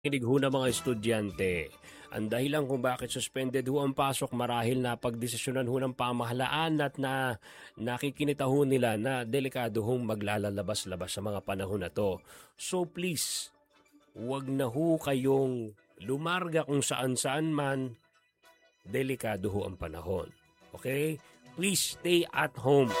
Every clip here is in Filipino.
Kinig ho ng mga estudyante. Ang dahilan kung bakit suspended ho ang pasok marahil na pagdesisyonan ho ng pamahalaan at nakikinita ho nila na delikado hong maglalalabas-labas sa mga panahon na to. So please, wag na ho kayong lumarga kung saan-saan man, delikado ho ang panahon. Okay? Please stay at home.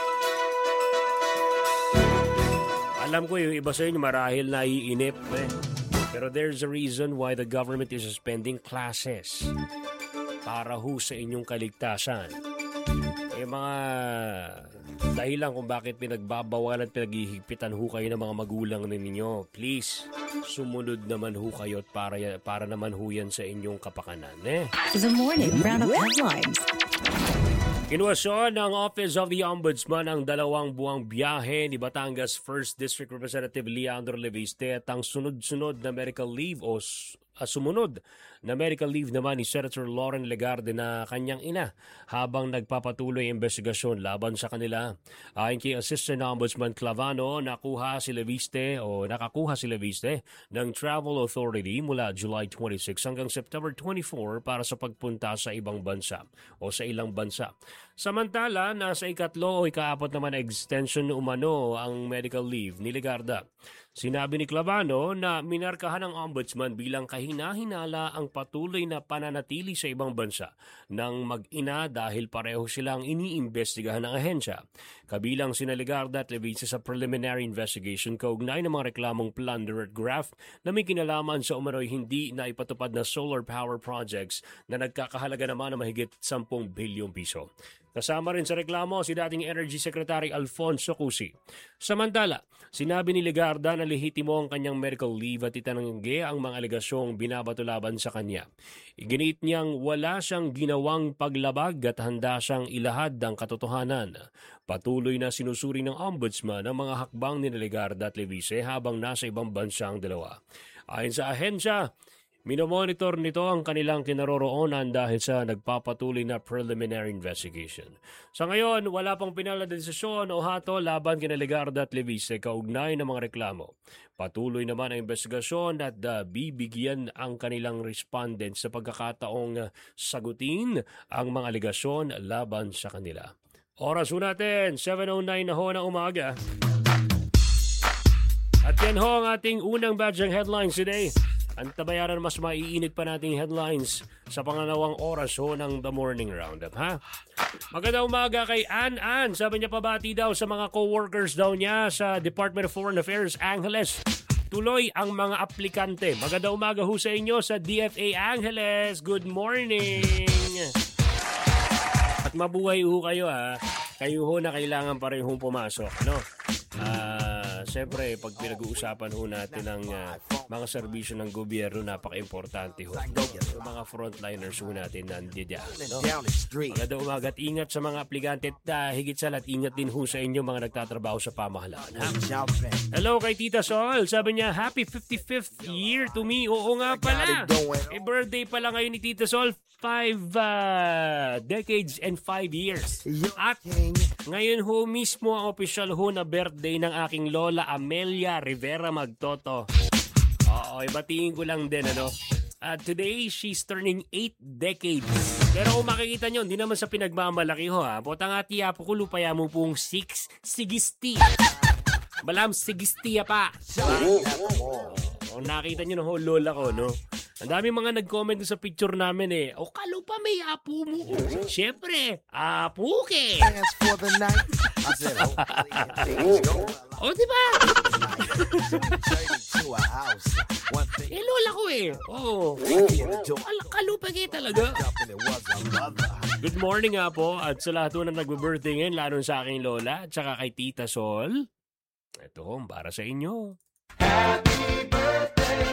Alam ko yung iba sa inyo marahil naiinip Pero there's a reason why the government is suspending classes para ho sa inyong kaligtasan. Mga dahilan kung bakit pinagbabawalan at pinaghihigpitan ho kayo ng mga magulang ninyo. Please, sumunod naman ho kayo at para naman ho yan sa inyong kapakanan. The morning round of headlines. Kinuwasyon ng Office of the Ombudsman ang 2 buwang biyahe ni Batangas 1st District Representative Leandro Leviste at ang sunod-sunod na medical leave o sumunod na medical leave naman ni Senator Loren Legarde na kanyang ina habang nagpapatuloy ang investigasyon laban sa kanila. Ayon kay Assistant Ombudsman Clavano, nakakuha si Leviste ng Travel Authority mula July 26 hanggang September 24 para sa pagpunta sa ibang bansa o sa ilang bansa. Samantala, nasa ikatlo o ikaapat naman na extension umano ang medical leave ni Legarda. Sinabi ni Clavano na minarkahan ng ombudsman bilang kahina-hinala ang patuloy na pananatili sa ibang bansa ng mag-ina dahil pareho silang iniimbestigahan ng ahensya. Kabilang sina Legarda at Leviste sa preliminary investigation kaugnay ng mga reklamong plunder at graft na may kinalaman sa umano'y hindi na ipatupad na solar power projects na nagkakahalaga naman ng mahigit 10 bilyong piso. Kasama rin sa reklamo si dating Energy Secretary Alfonso Cusi. Samantala, sinabi ni Legarda na lehitimo ang kanyang medical leave at itinanggi ang mga alegasyong binabato laban sa kanya. Iginit niyang wala siyang ginawang paglabag at handa siyang ilahad ang katotohanan. Patuloy na sinusuri ng ombudsman ang mga hakbang ni Legarda at Leviste habang nasa ibang bansa ang dalawa. Ayon sa ahensya, minomonitor nito ang kanilang kinaroroonan dahil sa nagpapatuloy na preliminary investigation. Sa ngayon, wala pang pinal na desisyon o hatol laban kina Legarda at Leviste kaugnay ng mga reklamo. Patuloy naman ang investigasyon at bibigyan ang kanilang respondents sa pagkakataong sagutin ang mga alegasyon laban sa kanila. Oras ho natin, 7:09 na ho na umaga. At yan ho ang ating unang batch ng headlines today. Ang tabayaran mas maiinit pa nating headlines sa pangalawang oras ho ng The Morning Roundup, ha? Magandang umaga kay Ann. Sabi niya pabati daw sa mga co-workers daw niya sa Department of Foreign Affairs, Angeles. Tuloy ang mga aplikante. Magandang umaga ho sa inyo sa DFA Angeles. Good morning! At mabuhay ho kayo, ha? Kayo ho na kailangan pa rin hong pumasok, ano? Siyempre, pag pinag-uusapan ho natin ng mga serbisyo ng gobyerno, napaka-importante ho. Yung mga frontliners ho natin nandiyan. No? Magandang umaga at ingat sa mga aplikante at higit sa lahat, ingat din ho sa inyo mga nagtatrabaho sa pamahalaan. Ha? Hello kay Tita Sol. Sabi niya, happy 55th year to me. Oo nga pala. Birthday pala ngayon ni Tita Sol. 5 decades and 5 years. At ngayon ho mismo ang official ho na birthday ng aking lola Amelia Rivera Magtoto. Oo, ibatiin ko lang din, ano. Today, she's turning 8 decades. Pero kung makikita nyo, hindi naman sa pinagmamalaki ho, ha. Potang ati po ko lupaya mo pong 6 sigisti. Balam sigisti pa. Kung nakita nyo na ho, lola ko, no. Ang dami mga nag-comment sa picture namin eh. O kalupa may apo mo. Siyempre, apo ke. O diba? Lola ko eh. Oh. Kalupa ke talaga. Good morning nga po. At sa lahat na nagbe-birthday ngayon, lalo sa aking lola at saka kay Tita Sol. Ito para sa inyo. Happy birthday!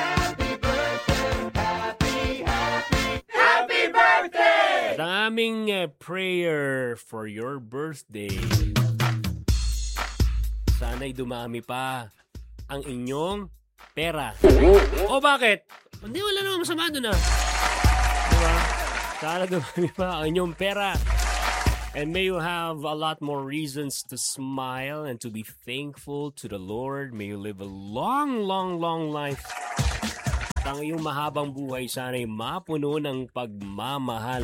At ang aming prayer for your birthday, sana'y dumami pa ang inyong pera. O bakit? Hindi, wala namang masama doon, diba? Sana dumami pa ang inyong pera. And may you have a lot more reasons to smile and to be thankful to the Lord. May you live a long, long, long life. At ang iyong mahabang buhay sana'y mapuno ng pagmamahal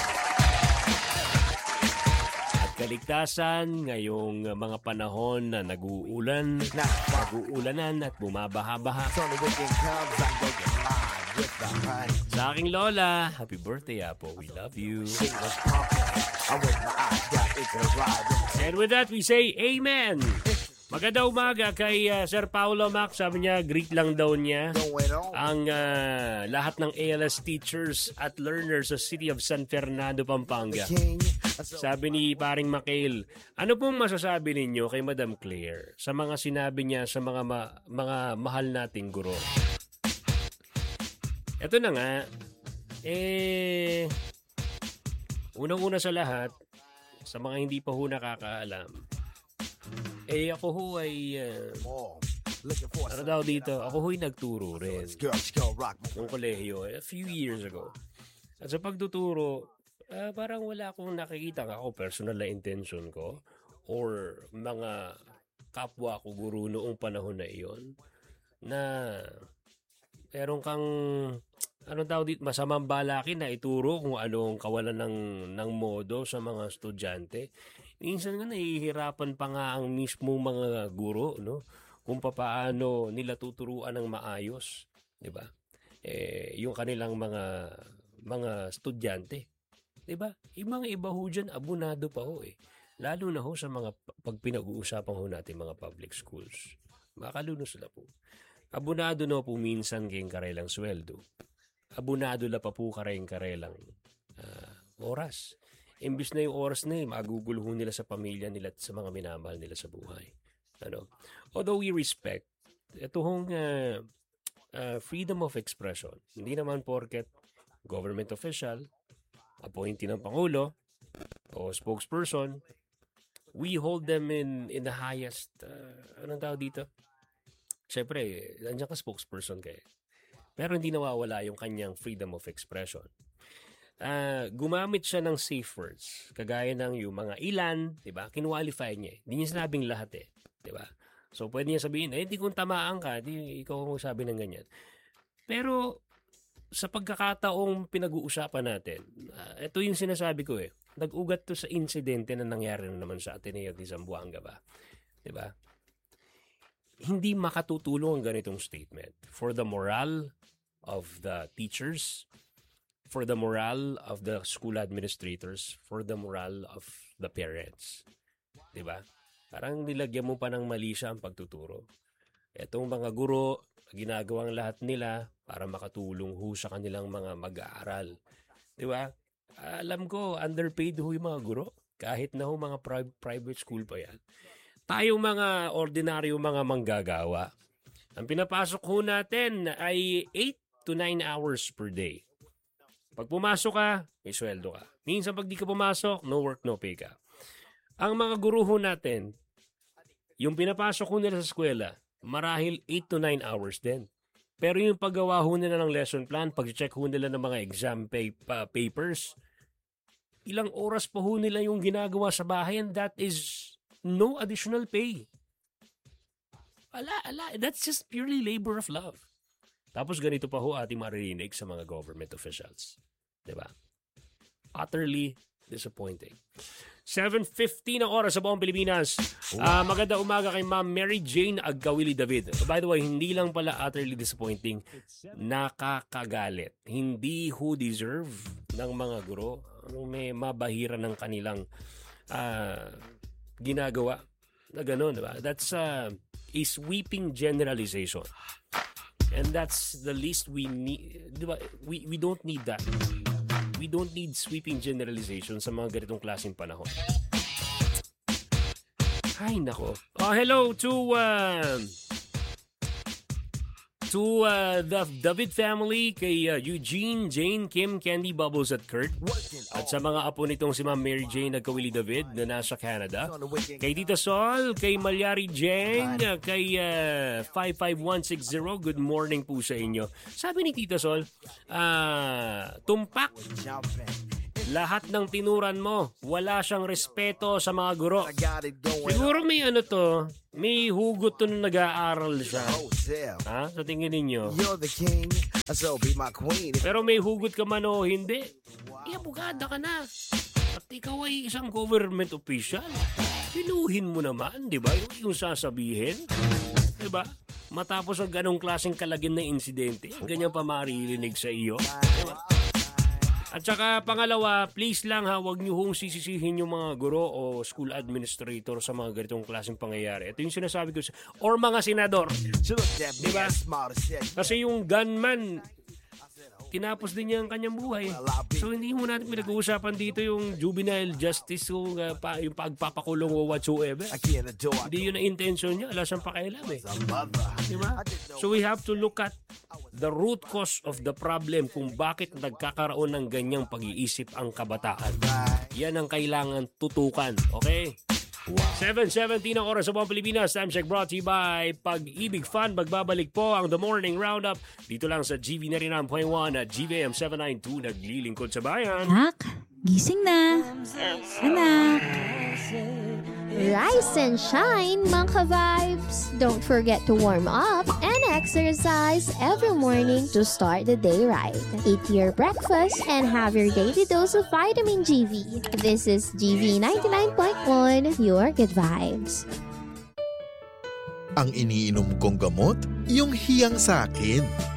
at kaligtasan ngayong mga panahon na nag-uulanan at bumabaha-baha. Sa aking lola, happy birthday, Apo. We love you. And with that, we say Amen. Maganda umaga kay Sir Paulo Mac. Sabi niya, greet lang daw niya ang lahat ng ALS teachers at learners sa City of San Fernando, Pampanga. Sabi ni paring Makail, ano pong masasabi ninyo kay Madam Claire sa mga sinabi niya sa mga mahal nating guro? Ito na nga, unang-una sa lahat, sa mga hindi pa ho nakakaalam, ako ho ay, ano daw dito, ako ho'y nagturo rin ng kolehiyo a few years ago. At sa pagtuturo, parang wala akong nakikita ako personal na intention ko or mga kapwa ko guro noong panahon na iyon na meron kang anong tawag dito, masamang balakin na ituro kung anong kawalan ng modo sa mga estudyante. Minsan nga nahihirapan pa nga ang mismong mga guro, no? Kung paano nila tuturuan ng maayos, 'di ba? Yung kanilang mga estudyante, 'di ba? Yung mga iba ho diyan abunado pa ho eh. Lalo na ho sa mga pag pinag-uusapan ho natin mga public schools. Makalunos sila po. Abunado na po minsan kayong karelang sweldo. Abunado la pa po karelang oras. Imbis na yung oras na yun, maguguluho nila sa pamilya nila at sa mga minamahal nila sa buhay. Ano? Although we respect, ito hong freedom of expression. Hindi naman porket government official, appointee ng Pangulo, o spokesperson, we hold them in the highest, anong tawag dito? Siyempre, nandiyan ka spokesperson kayo. Pero hindi nawawala yung kanyang freedom of expression. Gumamit siya ng safe words. Kagaya ng yung mga ilan, di ba? Kinwalify niya. Hindi niya sinabing lahat eh. Di ba? So, pwede niya sabihin, hindi kung tamaan ka, ikaw ang sabi ng ganyan. Pero, sa pagkakataong pinag-uusapan natin, ito yung sinasabi ko eh. Nag-ugat to sa insidente na nangyari na naman sa Ateneo de Zamboanga ba? Di ba? Hindi makatutulong ang ganitong statement for the morale of the teachers, for the morale of the school administrators, for the morale of the parents. Diba? Parang nilagyan mo pa ng mali siya ang pagtuturo. Etong mga guro, ginagawang lahat nila para makatulong ho sa kanilang mga mag-aaral. Diba? Alam ko, underpaid ho yung mga guro. Kahit na ho mga private school pa yan. Tayong mga ordinaryo mga manggagawa, ang pinapasok ho natin ay 8 to 9 hours per day. Pag pumasok ka, may sweldo ka. Minsan pag di ka pumasok, no work, no pay ka. Ang mga guro ho natin, yung pinapasok ho nila sa eskwela, marahil 8 to 9 hours din. Pero yung paggawa ho nila ng lesson plan, pag-check ho nila ng mga exam papers, ilang oras pa ho nila yung ginagawa sa bahay and that is no additional pay. That's just purely labor of love. Tapos ganito pa ho ating maririnig sa mga government officials. Diba? Utterly disappointing. 7:15 ang oras sa buong Pilipinas. Maganda umaga kay Ma'am Mary Jane Agkawili David. By the way, hindi lang pala utterly disappointing, nakakagalit. Hindi ho deserve ng mga guro may mabahira ng kanilang ginagawa na gano'n, diba? That's a sweeping generalization. And that's the least we need, diba? We don't need that. We don't need sweeping generalization sa mga ganitong klaseng panahon. Ay, nako. Hello to the David family, kay Eugene, Jane, Kim, Candy, Bubbles at Kurt. At sa mga apo nitong si Ma'am Mary Jane Agkawili David na nasa Canada. Kay Tita Sol, kay Malyari Jeng, kay 55160, good morning po sa inyo. Sabi ni Tita Sol, tumpak, lahat ng tinuran mo, wala siyang respeto sa mga guro. I got it going Siguro may hugot to nung nag-aaral siya. wholesale. Ha? Sa tingin ninyo? You're the king, so be my queen. Pero may hugot ka man o hindi, abogada ka na. At ikaw ay isang government official. Pinuhin mo naman, di ba? Yung sasabihin. Di ba? Matapos ang ganong klaseng kalagin na insidente, ganyan pa maririnig sa iyo. Di ba? At saka pangalawa, please lang ha, huwag niyo hong sisisihin yung mga guro o school administrator sa mga ganitong klaseng pangyayari. Ito yung sinasabi ko or mga senador. She looked at me Diba? and smiled and said, Kasi yung gunman, tinapos din niya ang kanyang buhay. So hindi mo natin pinag-uusapan dito yung juvenile justice o yung pagpapakulong o whatsoever. I can't adore Hindi yun ang intention niya. Wala siyang pakialam eh. a mother. Diba? So we have to look at the root cause of the problem kung bakit nagkakaroon ng ganyang pag-iisip ang kabataan. Yan ang kailangan tutukan. Okay? 7:17 ang oras sa buong Pilipinas. Time check brought to you by Pag-ibig Fund. Magbabalik po ang The Morning Roundup dito lang sa GV 99.1 at GVM 792 naglilingkod sa bayan. Anak, gising na. Anak. Rise and shine, mga ka-vibes! Don't forget to warm up and exercise every morning to start the day right. Eat your breakfast and have your daily dose of vitamin GV. This is GV 99.1, your good vibes. Ang iniinom kong gamot, yung hiyang sa akin.